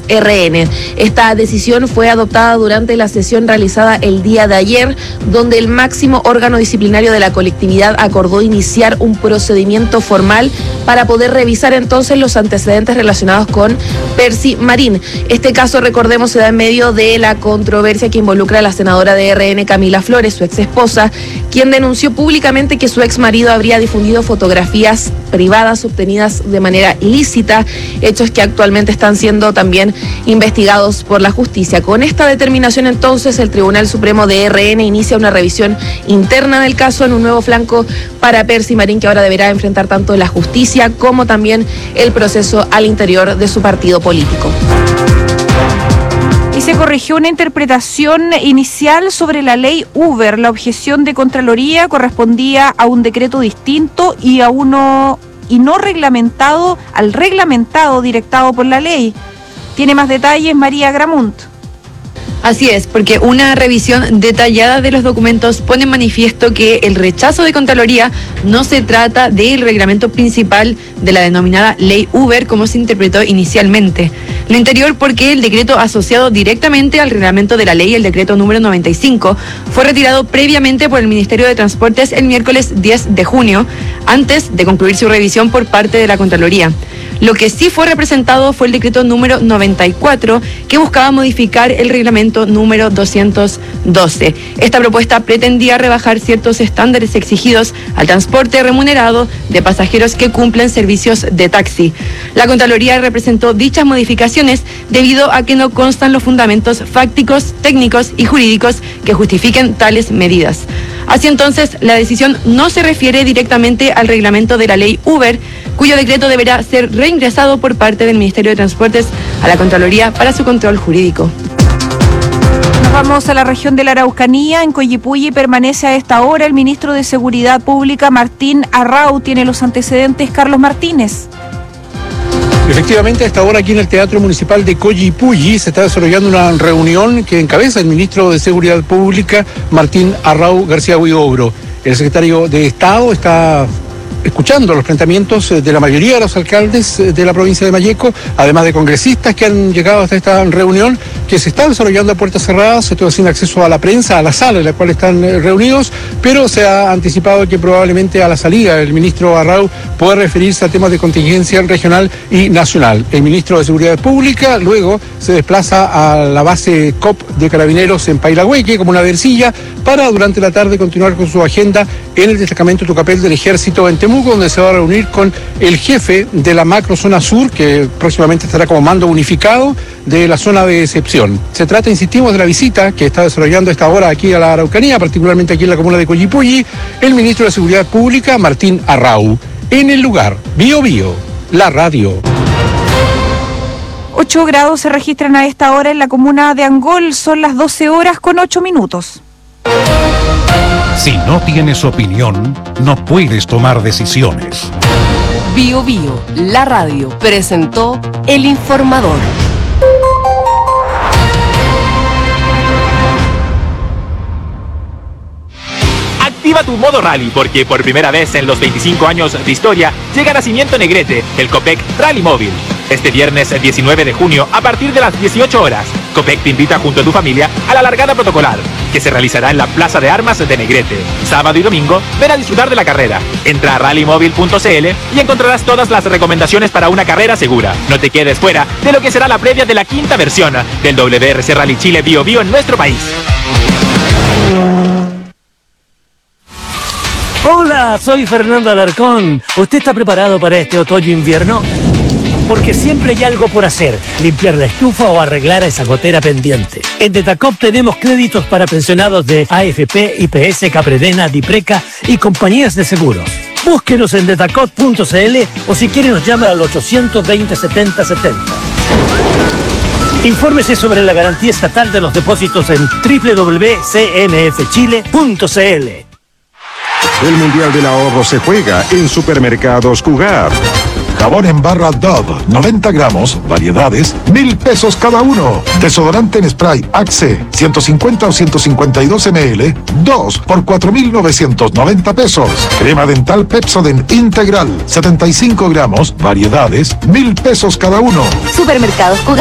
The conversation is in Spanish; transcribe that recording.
Transportes RN. Esta decisión fue adoptada durante la sesión realizada el día de ayer, donde el máximo órgano disciplinario de la colectividad acordó iniciar un procedimiento formal para poder revisar entonces los antecedentes relacionados con Percy Marín. Este caso, recordemos, se da en medio de la controversia que involucra a la senadora de RN, Camila Flores, su ex esposa, quien denunció públicamente que su ex marido habría difundido fotografías privadas obtenidas de manera ilícita, hechos que actualmente están siendo también investigados por la justicia. Con esta determinación, entonces, el Tribunal Supremo de RN inicia una revisión interna del caso en un nuevo flanco para Percy Marín, que ahora deberá enfrentar tanto la justicia como también el proceso al interior de su partido político. Y se corrigió una interpretación inicial sobre la ley Uber. La objeción de Contraloría correspondía a un decreto distinto y no reglamentado al reglamentado directado por la ley. Tiene más detalles María Gramunt. Así es, porque una revisión detallada de los documentos pone en manifiesto que el rechazo de Contraloría no se trata del reglamento principal de la denominada Ley Uber, como se interpretó inicialmente. Lo anterior porque el decreto asociado directamente al reglamento de la ley, el decreto número 95, fue retirado previamente por el Ministerio de Transportes el miércoles 10 de junio, antes de concluir su revisión por parte de la Contraloría. Lo que sí fue representado fue el decreto número 94, que buscaba modificar el reglamento número 212. Esta propuesta pretendía rebajar ciertos estándares exigidos al transporte remunerado de pasajeros que cumplen servicios de taxi. La Contraloría representó dichas modificaciones debido a que no constan los fundamentos fácticos, técnicos y jurídicos que justifiquen tales medidas. Así entonces, la decisión no se refiere directamente al reglamento de la ley Uber, cuyo decreto deberá ser reingresado por parte del Ministerio de Transportes a la Contraloría para su control jurídico. Nos vamos a la región de la Araucanía. En Coyipulli permanece a esta hora el ministro de Seguridad Pública, Martín Arrau. Tiene los antecedentes Carlos Martínez. Efectivamente, a esta hora aquí en el Teatro Municipal de Coyipulli se está desarrollando una reunión que encabeza el ministro de Seguridad Pública, Martín Arrau García Huidobro. El secretario de Estado está escuchando los planteamientos de la mayoría de los alcaldes de la provincia de Malleco, además de congresistas que han llegado hasta esta reunión, que se está desarrollando a puertas cerradas, esto sin acceso a la prensa, a la sala en la cual están reunidos, pero se ha anticipado que probablemente a la salida el ministro Arrau pueda referirse a temas de contingencia regional y nacional. El ministro de Seguridad Pública luego se desplaza a la base COP de Carabineros en Pailagüeque, como una versilla, para durante la tarde continuar con su agenda en el destacamento Tucapel del Ejército en Temuco, donde se va a reunir con el jefe de la macro zona sur, que próximamente estará como mando unificado de la zona de excepción. Se trata, insistimos, de la visita que está desarrollando esta hora aquí a la Araucanía, particularmente aquí en la comuna de Coyipulli, el ministro de Seguridad Pública, Martín Arrau. En el lugar, Bío Bío, la radio. 8 grados se registran a esta hora en la comuna de Angol. Son las 12 horas con 8 minutos. Si no tienes opinión, no puedes tomar decisiones. Bío Bío, la radio, presentó El Informador. Activa tu modo rally porque por primera vez en los 25 años de historia llega a Nacimiento Negrete, el Copec Rally Móvil. Este viernes 19 de junio a partir de las 18 horas, Copec te invita junto a tu familia a la largada protocolar, que se realizará en la Plaza de Armas de Negrete. Sábado y domingo, ven a disfrutar de la carrera. Entra a rallymóvil.cl y encontrarás todas las recomendaciones para una carrera segura. No te quedes fuera de lo que será la previa de la quinta versión del WRC Rally Chile Bío Bío en nuestro país. Hola, soy Fernando Alarcón. ¿Usted está preparado para este otoño-invierno? Porque siempre hay algo por hacer, limpiar la estufa o arreglar esa gotera pendiente. En Detacop tenemos créditos para pensionados de AFP, IPS, Capredena, Dipreca y compañías de seguros. Búsquenos en detacop.cl o si quiere nos llama al 820 70 70. Infórmese sobre la garantía estatal de los depósitos en www.cmfchile.cl. El Mundial del Ahorro se juega en Supermercados Cugar. Jabón en barra Dove, 90 gramos, variedades, 1,000 pesos cada uno. Desodorante en spray Axe, 150 o 152 ml, 2 por 4,990 pesos. Crema dental Pepsodent Integral, 75 gramos, variedades, 1,000 pesos cada uno. Supermercados Cugar.